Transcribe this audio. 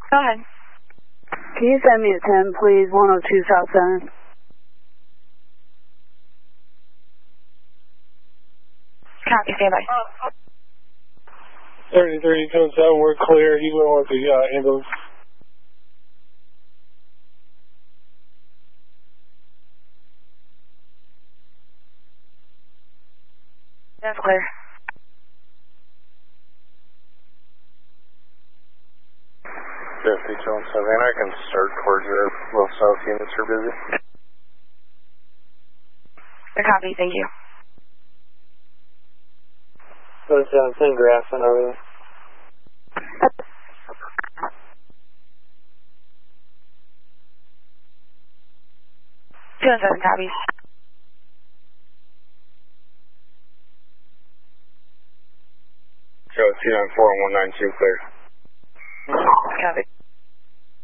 Go ahead. Can you send me a 10, please? 102 South Center. Copy, stand by. 33 comes out, we're clear. He went with the ambulance. That's clear. Jesse Jones, Savannah, I can start towards your little south units are busy. Copy, thank you. 17 Grafton over there. Two and 7 copies. Joe, C94 192 clear. Copy.